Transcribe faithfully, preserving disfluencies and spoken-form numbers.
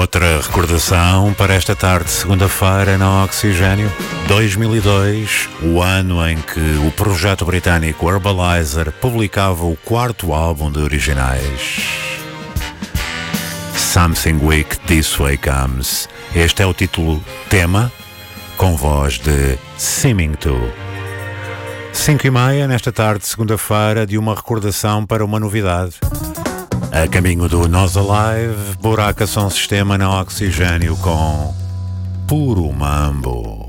Outra recordação para esta tarde, segunda-feira, na Oxigênio. dois mil e dois, o ano em que o projeto britânico Herbalizer publicava o quarto álbum de originais. Something Weak This Way Comes. Este é o título tema, com voz de Seeming To. Cinco e meia, nesta tarde, segunda-feira, de uma recordação para uma novidade. A caminho do Nós Alive, Buraca Som Sistema na Oxigênio com Puro Mambo.